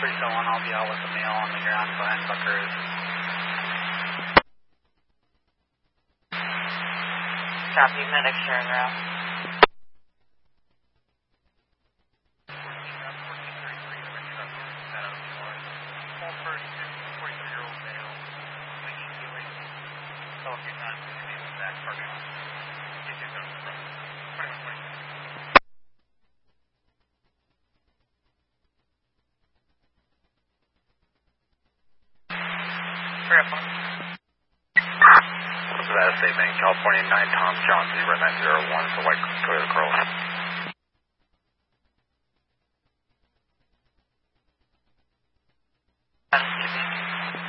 371, I'll be out with the mail on the ground behind Buckaroo. Copy, medic sharing route. That statement, California 9 Tom John 0901 for White Toyota Corolla.